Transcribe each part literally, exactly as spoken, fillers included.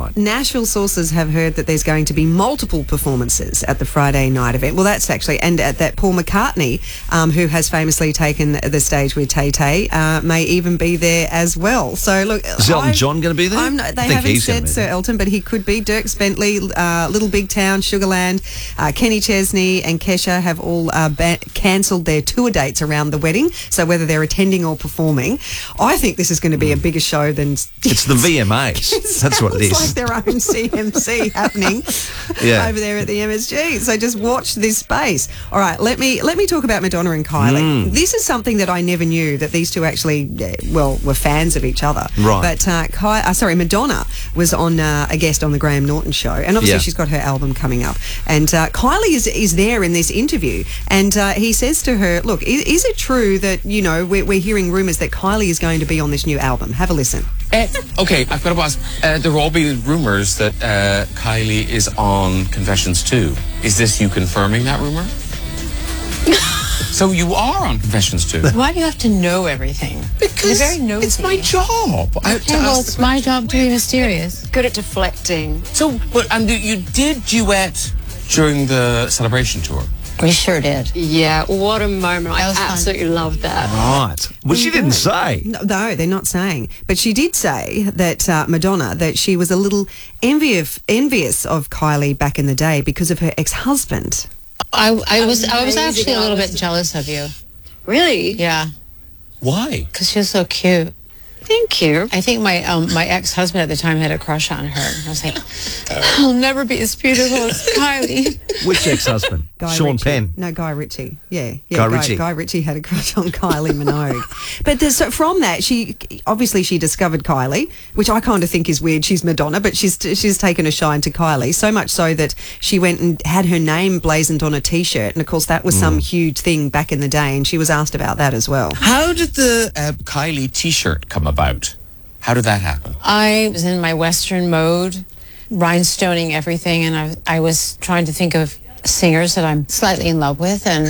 night. Nashville sources have heard that there's going to be multiple performances at the Friday night event. Well, that's actually, and at that Paul McCartney, um, who has famously taken the stage with Tay Tay, uh, may even be there as well. So, look... Is Elton I, John going to be there? I'm not, they haven't said Sir Elton, but he could be. Dierks Bentley, uh, Little Big Town, Sugarland, uh, Kenny Chesney and Kesha have all uh, ba- cancelled their tour dates around the wedding, so whether they're attending or performing, I think this is going to be a bigger show than... It's the V M As. That's what it is. It's like their own C M C happening yeah. over there at the M S G. So just watch this space. All right, let me let me talk about Madonna and Kylie. Mm. This is something that I never knew, that these two actually, well, were fans of each other. Right. But, uh, Ky- uh, sorry, Madonna was on uh, a guest on the Graham Norton show, and obviously yeah. she's got her album coming up. And uh, Kylie is is there in this interview, and uh, he says to her, look, is, is it true that, you know, we're, we're hearing rumours that Kylie is going to be on this new album? Have a listen. Uh, okay, I've got to ask. Uh, there will all be rumours that uh, Kylie is on Confessions two. Is this you confirming that rumour? So you are on Confessions two. Why do you have to know everything? Because You're very nosy. It's my job. I have to Yeah, well, ask it's the my job to be mysterious. Good at deflecting. So, but and you did duet during the Celebration tour. We sure did. Yeah, what a moment. I was fun. absolutely loved that. Right. Well, she didn't say. No, no, they're not saying. But she did say that, uh, Madonna, that she was a little envious, envious of Kylie back in the day because of her ex-husband. I, I was I was Amazing actually a little bit artist. jealous of you. Really? Yeah, Why? because you're so cute. Thank you. I think my um, my ex-husband at the time had a crush on her. And I was like, I'll never be as beautiful as Kylie. Which ex-husband? Guy Sean Ritchie. Penn. No, Guy Ritchie. Yeah, yeah. Guy Ritchie. Guy Ritchie had a crush on Kylie Minogue. But there's, so from that, she obviously she discovered Kylie, which I kind of think is weird. She's Madonna, but she's she's taken a shine to Kylie, so much so that she went and had her name blazoned on a T-shirt, and of course that was some huge thing back in the day, and she was asked about that as well. How did the uh, Kylie T-shirt come about? How did that happen? I was in my Western mode, rhinestoning everything, and I, I was trying to think of singers that I'm slightly in love with, and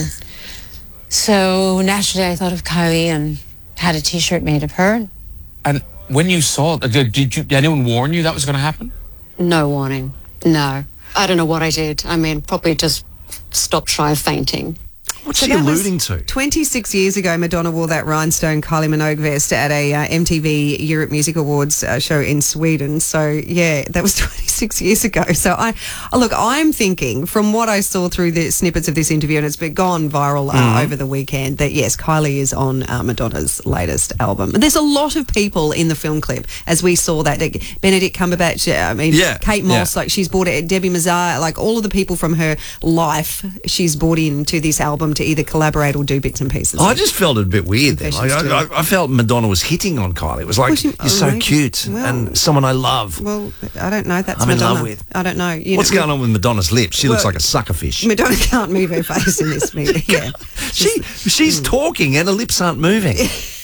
so naturally I thought of Kylie and had a T-shirt made of her. And when you saw it, did, did, you, did anyone warn you that was going to happen? No warning. No. I don't know what I did. I mean, probably just stopped shy of fainting. What's So she that was alluding to? twenty-six years ago, Madonna wore that rhinestone Kylie Minogue vest at a uh, M T V Europe Music Awards uh, show in Sweden. So, yeah, that was twenty-six years ago. So, I oh, look, I'm thinking from what I saw through the snippets of this interview, and it's been gone viral uh, Mm-hmm. over the weekend, that, yes, Kylie is on uh, Madonna's latest album. There's a lot of people in the film clip, as we saw that. Like, Benedict Cumberbatch, uh, I mean, Yeah, Kate Moss, yeah. like she's brought it, Debbie Mazar, like all of the people from her life, she's brought into this album to either collaborate or do bits and pieces. I just felt it a bit weird then. Like, Confessions I, I, I felt Madonna was hitting on Kylie. It was like, Well, she- you're so oh, cute well- and someone I love. Well, I don't know. That's I'm in Madonna. love with. I don't know. You What's know, going on with Madonna's lips? She looks Well, like a suckerfish. Madonna can't move her face in this movie. Yeah. She She's talking and her lips aren't moving.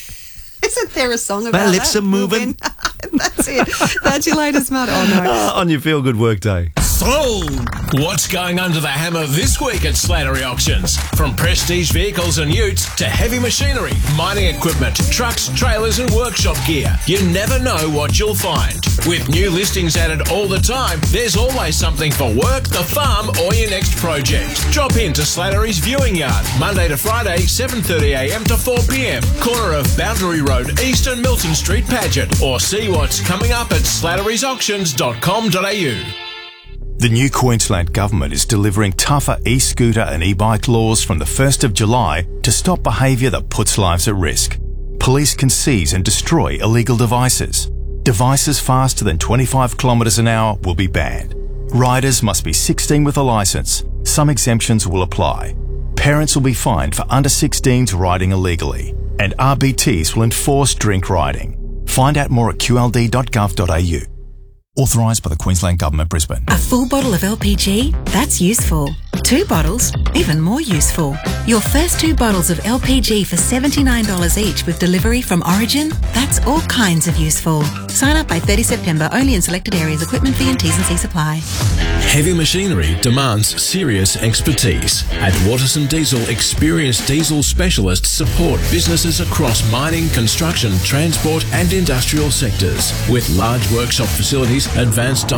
Isn't there a song about My lips that? are moving. That's it. That's your latest mud. Oh, no. Uh, on your feel good work day. So, what's going under the hammer this week at Slattery Auctions? From prestige vehicles and utes to heavy machinery, mining equipment, trucks, trailers and workshop gear. You never know what you'll find. With new listings added all the time, there's always something for work, the farm or your next project. Drop in to Slattery's Viewing Yard, Monday to Friday, seven thirty a m to four p m, corner of Boundary Road, East and Milton Street, Paget, or see what's coming up at slattery's auctions dot com dot a u. The new Queensland Government is delivering tougher e-scooter and e-bike laws from the first of July to stop behaviour that puts lives at risk. Police can seize and destroy illegal devices. Devices faster than twenty-five kilometres an hour will be banned. Riders must be sixteen with a licence. Some exemptions will apply. Parents will be fined for under sixteens riding illegally. And R B Ts will enforce drink riding. Find out more at q l d dot gov dot a u. Authorised by the Queensland Government, Brisbane. A full bottle of L P G? That's useful. Two bottles? Even more useful. Your first two bottles of L P G for seventy-nine dollars each with delivery from Origin? That's all kinds of useful. Sign up by thirtieth September only in selected areas. Equipment fee and T's and C's apply. Heavy machinery demands serious expertise. At Waterson Diesel, experienced diesel specialists support businesses across mining, construction, transport and industrial sectors. With large workshop facilities, advanced